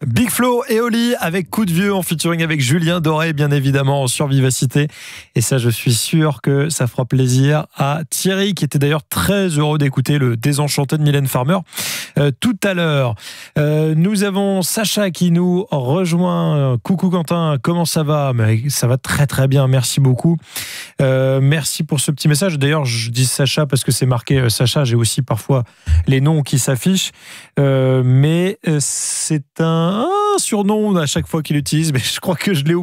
Big Flo et Oli avec Coup de Vieux en featuring avec Julien Doré, bien évidemment, sur Vivacité. Et ça, je suis sûr que ça fera plaisir à Thierry, qui était d'ailleurs très heureux d'écouter le Désenchanté de Mylène Farmer tout à l'heure. Nous avons Sacha qui nous rejoint. Coucou Quentin, comment ça va? Mais ça va très très bien, merci beaucoup. Merci pour ce petit message. D'ailleurs, je dis Sacha parce que c'est marqué Sacha. J'ai aussi parfois les noms qui s'affichent. Mais c'est un surnom à chaque fois qu'il utilise, mais je crois que je l'ai oublié.